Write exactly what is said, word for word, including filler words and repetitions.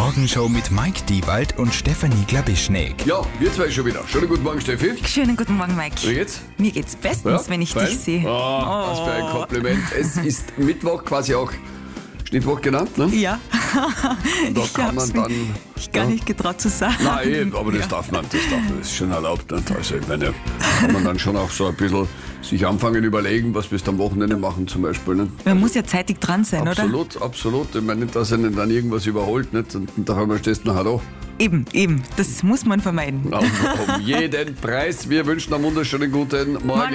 Morgenshow mit Mike Diewald und Stefanie Glabischnik. Ja, wir zwei schon wieder. Schönen guten Morgen, Steffi. Schönen guten Morgen, Mike. Wie geht's? Mir geht's bestens, Ja, wenn ich fein? dich sehe. Ah, was für ein Kompliment. Es ist Mittwoch, quasi auch Schnittwoch genannt, ne? Ja. Und da Ich kann hab's man dann... Ich gar ja. nicht getraut zu sagen. Nein, eben, aber das Ja. darf man, das darf man, das ist schon erlaubt. Nicht? Also ich meine, kann man dann schon auch so ein bisschen sich anfangen überlegen, was wir am Wochenende machen zum Beispiel. Nicht? Man muss ja zeitig dran sein, oder? Absolut, absolut. Ich meine nicht, dass einen dann irgendwas überholt, nicht? Und da einmal stehst du nachher da. Eben, eben. Das muss man vermeiden. Um, um jeden Preis. Wir wünschen einen wunderschönen guten Morgen. Morgen.